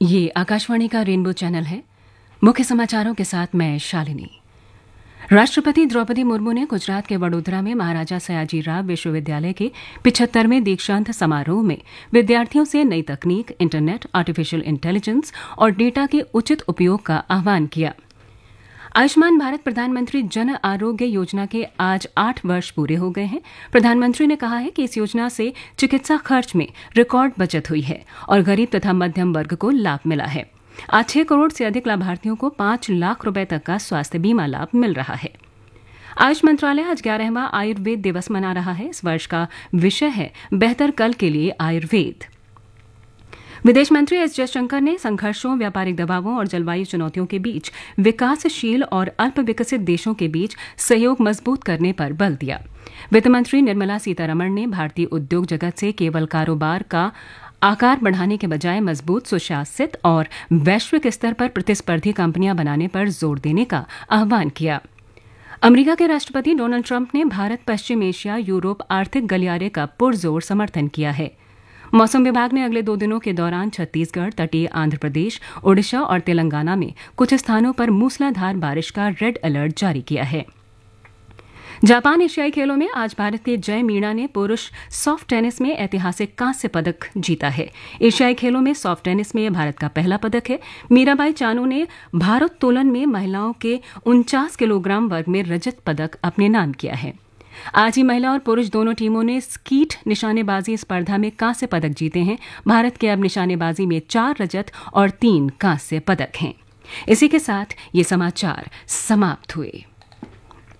ये आकाशवाणी का rainbow channel है। मुख्य समाचारों के साथ मैं शालिनी। राष्ट्रपति द्रौपदी मुर्मू ने गुजरात के वडोदरा में महाराजा सयाजीराव विश्वविद्यालय के 75वें दीक्षांत समारोह में विद्यार्थियों से नई तकनीक, इंटरनेट, आर्टिफिशियल इंटेलिजेंस और डेटा के उचित उपयोग का आह्वान किया। आयुष्मान भारत प्रधानमंत्री जन आरोग्य योजना के आज 8 वर्ष पूरे हो गए हैं। प्रधानमंत्री ने कहा है कि इस योजना से चिकित्सा खर्च में रिकॉर्ड बचत हुई है और गरीब तथा मध्यम वर्ग को लाभ मिला है। आज 6 करोड़ से अधिक लाभार्थियों को 5 लाख रुपए तक का स्वास्थ्य बीमा लाभ मिल रहा है। आयुष मंत्रालय आज 11वां आयुर्वेद दिवस मना रहा है। इस वर्ष का विषय है बेहतर कल के लिए आयुर्वेद। विदेश मंत्री एस जयशंकर ने संघर्षों, व्यापारिक दबावों और जलवायु चुनौतियों के बीच विकासशील और अल्प विकसित देशों के बीच सहयोग मजबूत करने पर बल दिया। वित्त मंत्री निर्मला सीतारमण ने भारतीय उद्योग जगत से केवल कारोबार का आकार बढ़ाने के बजाय मजबूत, सुशासित और वैश्विक स्तर पर प्रतिस्पर्धी कंपनियां बनाने पर जोर देने का आह्वान किया। अमेरिका के राष्ट्रपति डोनाल्ड ट्रंप ने भारत, पश्चिम एशिया, यूरोप आर्थिक गलियारे का पुरजोर समर्थन किया है। मौसम विभाग ने अगले 2 दिनों के दौरान छत्तीसगढ़, तटीय आंध्र प्रदेश, ओडिशा और तेलंगाना में कुछ स्थानों पर मूसलाधार बारिश का रेड अलर्ट जारी किया है। जापान एशियाई खेलों में आज भारत के जय मीणा ने पुरुष सॉफ्ट टेनिस में ऐतिहासिक कांस्य पदक जीता है। एशियाई खेलों में सॉफ्ट टेनिस में भारत का पहला पदक है। मीराबाई चानू ने भारोत्तोलन में महिलाओं के 49 किलोग्राम वर्ग में रजत पदक अपने नाम किया है। आज ही महिला और पुरुष दोनों टीमों ने स्कीट निशानेबाजी स्पर्धा में कांस्य पदक जीते हैं। भारत के अब निशानेबाजी में 4 रजत और 3 कांस्य पदक हैं। इसी के साथ ये समाचार समाप्त हुए।